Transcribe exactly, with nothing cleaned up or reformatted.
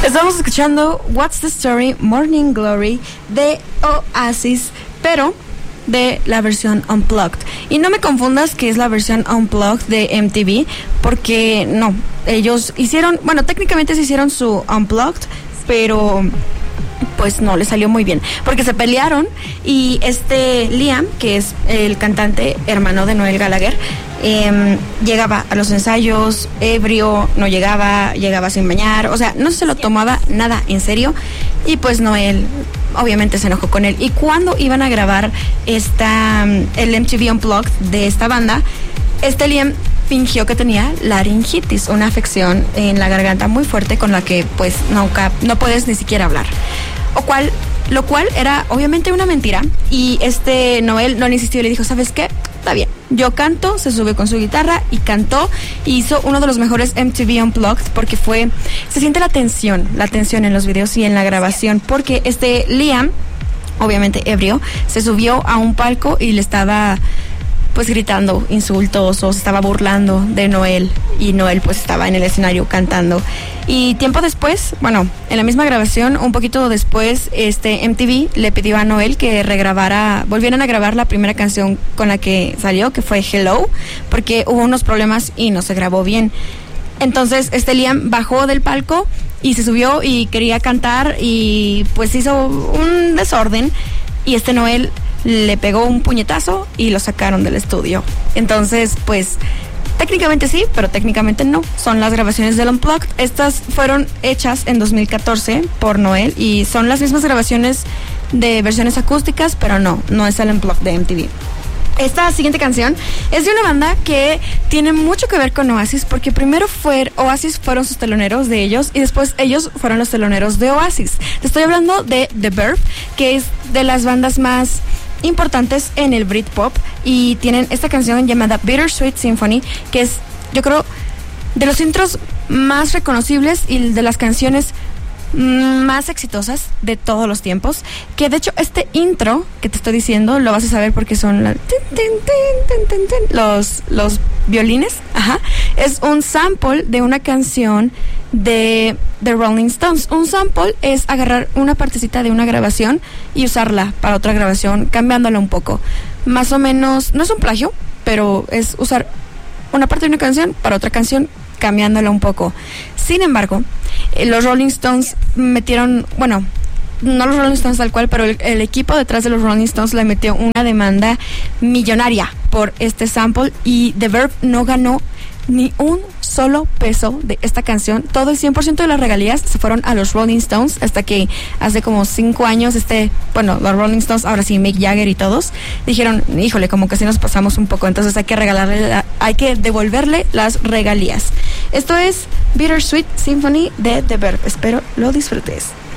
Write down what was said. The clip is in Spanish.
Estamos escuchando What's the Story, Morning Glory de Oasis, pero de la versión Unplugged. Y no me confundas que es la versión Unplugged de M T V, porque no, ellos hicieron, bueno, técnicamente se hicieron su Unplugged, pero pues no, le salió muy bien, porque se pelearon y este Liam, que es el cantante hermano de Noel Gallagher, eh, llegaba a los ensayos ebrio, no llegaba, llegaba sin bañar, o sea, no se lo tomaba nada en serio, y pues Noel obviamente se enojó con él. Y cuando iban a grabar esta, el M T V Unplugged de esta banda, este Liam fingió que tenía laringitis, una afección en la garganta muy fuerte con la que pues nunca, no puedes ni siquiera hablar. O cual, lo cual era obviamente una mentira. Y este Noel no le insistió y le dijo, ¿sabes qué? Está bien, yo canto. Se subió con su guitarra y cantó. Y hizo uno de los mejores M T V Unplugged, porque fue, se siente la tensión, la tensión en los videos y en la grabación, porque este Liam, obviamente ebrio, se subió a un palco y le estaba pues gritando insultos o se estaba burlando de Noel, y Noel pues estaba en el escenario cantando. Y tiempo después, bueno, en la misma grabación, un poquito después, este M T V le pidió a Noel que regrabara, volvieran a grabar la primera canción con la que salió, que fue Hello, porque hubo unos problemas y no se grabó bien. Entonces este Liam bajó del palco y se subió y quería cantar y pues hizo un desorden, y este Noel le pegó un puñetazo y lo sacaron del estudio. Entonces, pues, técnicamente sí, pero técnicamente no. Son las grabaciones del Unplugged. Estas fueron hechas en dos mil catorce por Noel y son las mismas grabaciones de versiones acústicas, pero no, no es el Unplugged de M T V. Esta siguiente canción es de una banda que tiene mucho que ver con Oasis, porque primero fue, Oasis fueron sus teloneros de ellos y después ellos fueron los teloneros de Oasis. Te estoy hablando de The Verve, que es de las bandas más importantes en el Britpop, y tienen esta canción llamada Bittersweet Symphony, que es, yo creo, de los intros más reconocibles y de las canciones más exitosas de todos los tiempos, que de hecho este intro que te estoy diciendo lo vas a saber porque son la, los, los violines, ajá, es un sample de una canción de The Rolling Stones. Un sample es agarrar una partecita de una grabación y usarla para otra grabación, cambiándola un poco, más o menos, no es un plagio, pero es usar una parte de una canción para otra canción, cambiándola un poco. Sin embargo, eh, los Rolling Stones metieron, bueno, no los Rolling Stones tal cual, pero el, el equipo detrás de los Rolling Stones le metió una demanda millonaria por este sample, y The Verve no ganó ni un solo peso de esta canción. Todo el cien por ciento de las regalías se fueron a los Rolling Stones, hasta que hace como cinco años, este, bueno, los Rolling Stones, ahora sí, Mick Jagger y todos, dijeron, híjole, como que sí nos pasamos un poco, entonces hay que regalarle, la, hay que devolverle las regalías. Esto es Bittersweet Symphony de The Verve. Espero lo disfrutes.